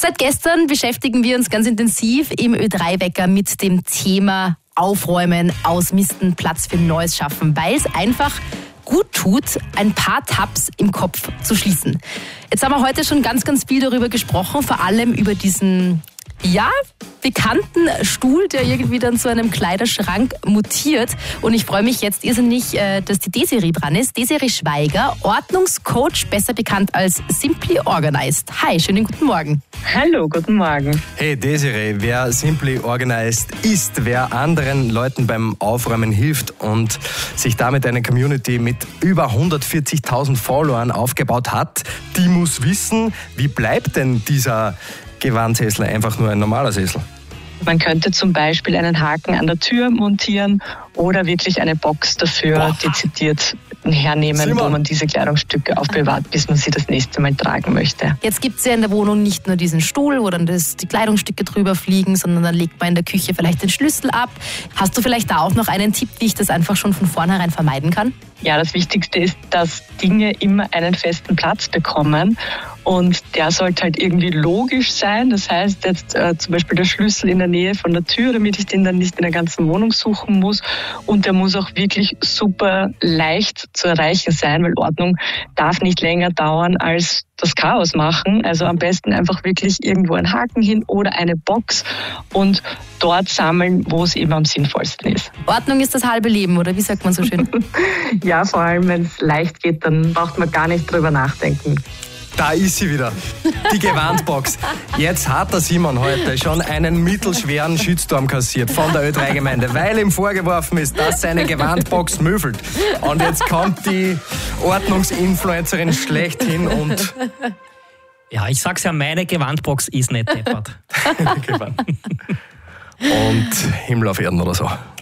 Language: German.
Seit gestern beschäftigen wir uns ganz intensiv im Ö3-Wecker mit dem Thema Aufräumen, Ausmisten, Platz für Neues schaffen, weil es einfach gut tut, ein paar Tabs im Kopf zu schließen. Jetzt haben wir heute schon ganz, ganz viel darüber gesprochen, vor allem über diesen, bekannten Stuhl, der irgendwie dann zu einem Kleiderschrank mutiert. Und ich freue mich jetzt irrsinnig, dass die Desiree dran ist. Desiree Schweiger, Ordnungscoach, besser bekannt als Simply Organized. Hi, schönen guten Morgen. Hallo, guten Morgen. Hey Desiree, wer Simply Organized ist, wer anderen Leuten beim Aufräumen hilft und sich damit eine Community mit über 140.000 Followern aufgebaut hat, die muss wissen, wie bleibt denn dieser Gewandsessel einfach nur ein normaler Sessel? Man könnte zum Beispiel einen Haken an der Tür montieren oder wirklich eine Box dafür dezidiert hernehmen, wo man diese Kleidungsstücke aufbewahrt, bis man sie das nächste Mal tragen möchte. Jetzt gibt es ja in der Wohnung nicht nur diesen Stuhl, wo dann die Kleidungsstücke drüber fliegen, sondern dann legt man in der Küche vielleicht den Schlüssel ab. Hast du vielleicht da auch noch einen Tipp, wie ich das einfach schon von vornherein vermeiden kann? Ja, das Wichtigste ist, dass Dinge immer einen festen Platz bekommen. Und der sollte halt irgendwie logisch sein. Das heißt jetzt zum Beispiel der Schlüssel in der Nähe von der Tür, damit ich den dann nicht in der ganzen Wohnung suchen muss. Und der muss auch wirklich super leicht zu erreichen sein, weil Ordnung darf nicht länger dauern als das Chaos machen. Also am besten einfach wirklich irgendwo einen Haken hin oder eine Box und dort sammeln, wo es eben am sinnvollsten ist. Ordnung ist das halbe Leben, oder wie sagt man so schön? Ja, vor allem wenn es leicht geht, dann braucht man gar nicht drüber nachdenken. Da ist sie wieder, die Gewandbox. Jetzt hat der Simon heute schon einen mittelschweren Shitstorm kassiert von der Ö3-Gemeinde, weil ihm vorgeworfen ist, dass seine Gewandbox müffelt. Und jetzt kommt die Ordnungsinfluencerin schlechthin und... Ja, ich sag's ja, meine Gewandbox ist nicht deppert. Und Himmel auf Erden oder so.